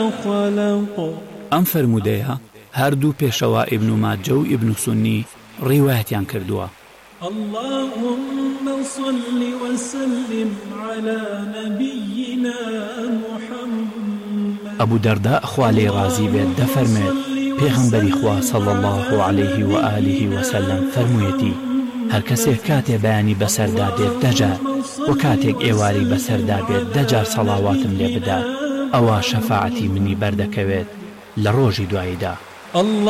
خلق. ئەم فەرمودەیە هەردوو پێشەوە ئیبن ماجە و ئیبن سونی ڕیوایەتیان کردووە. اللهم صل وسلم على نبينا محمد. ئەبوو دەردە خوا لێی ڕازی بێت دەفەرمێت پێغەمبەری خوا صلی الله عليه و آله وسلم فەرموویەتی هەر کەسێک کاتێ بەیانی بەسەردا دێت دەجار و کاتێک ئێواری بەسەردا بێت دەجار سەڵاواتم لێ بدات ئەوە شەفاعەتی منی بەردەکەوێت لە ڕۆژی دواییدا.